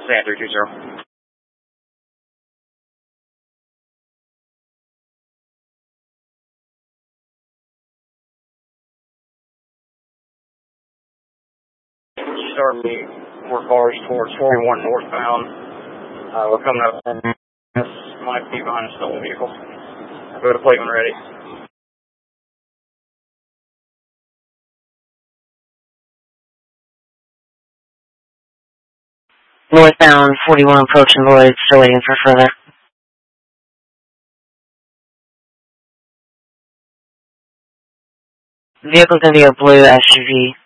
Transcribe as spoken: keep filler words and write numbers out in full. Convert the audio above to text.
San three two zero. Start me four cars towards forty-one northbound. Uh, we're coming up on this. Might be behind a stolen vehicle. Go to plate when ready. Northbound forty-one approaching Lloyd, still waiting for further. Vehicle's going to be a blue S U V.